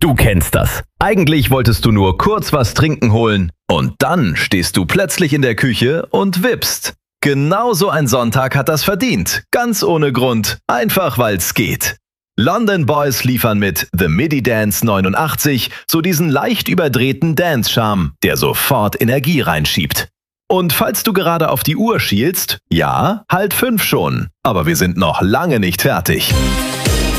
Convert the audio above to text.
Du kennst das. Eigentlich wolltest du nur kurz was trinken holen und dann stehst du plötzlich in der Küche und wippst. Genau so ein Sonntag hat das verdient. Ganz ohne Grund. Einfach weil's geht. London Boys liefern mit The Midi Dance 89 so diesen leicht überdrehten Dance-Charme, der sofort Energie reinschiebt. Und falls du gerade auf die Uhr schielst, ja, halb 5 schon. Aber wir sind noch lange nicht fertig.